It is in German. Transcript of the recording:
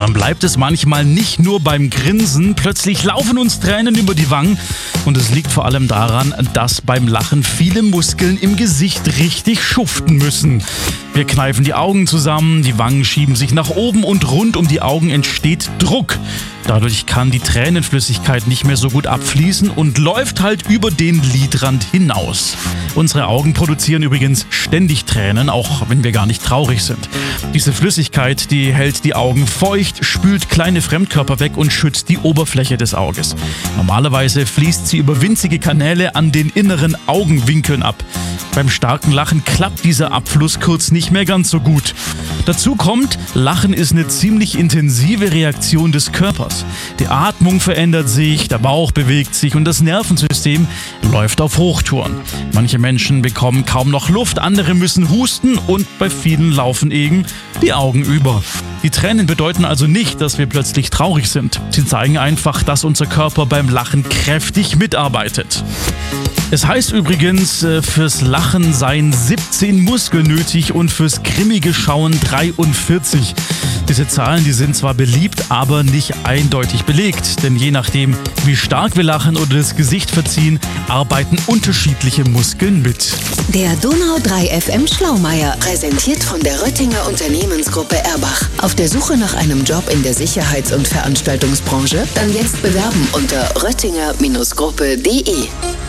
dann bleibt es manchmal nicht nur beim Grinsen. Plötzlich laufen uns Tränen über die Wangen. Und es liegt vor allem daran, dass beim Lachen viele Muskeln im Gesicht richtig schuften müssen. Wir kneifen die Augen zusammen, die Wangen schieben sich nach oben und rund um die Augen entsteht Druck. Dadurch kann die Tränenflüssigkeit nicht mehr so gut abfließen und läuft halt über den Lidrand hinaus. Unsere Augen produzieren übrigens ständig Tränen, auch wenn wir gar nicht traurig sind. Diese Flüssigkeit, die hält die Augen feucht, spült kleine Fremdkörper weg und schützt die Oberfläche des Auges. Normalerweise fließt sie über winzige Kanäle an den inneren Augenwinkeln ab. Beim starken Lachen klappt dieser Abfluss kurz nicht mehr ganz so gut. Dazu kommt, Lachen ist eine ziemlich intensive Reaktion des Körpers. Die Atmung verändert sich, der Bauch bewegt sich und das Nervensystem läuft auf Hochtouren. Manche Menschen bekommen kaum noch Luft, andere müssen husten und bei vielen laufen eben die Augen über. Die Tränen bedeuten also nicht, dass wir plötzlich traurig sind. Sie zeigen einfach, dass unser Körper beim Lachen kräftig mitarbeitet. Es heißt übrigens, fürs Lachen seien 17 Muskeln nötig und fürs grimmige Schauen 43. Diese Zahlen, die sind zwar beliebt, aber nicht eindeutig belegt. Denn je nachdem, wie stark wir lachen oder das Gesicht verziehen, arbeiten unterschiedliche Muskeln mit. Der Donau 3 FM Schlaumeier, präsentiert von der Röttinger Unternehmensgruppe Erbach. Auf der Suche nach einem Job in der Sicherheits- und Veranstaltungsbranche? Dann jetzt bewerben unter röttinger-gruppe.de.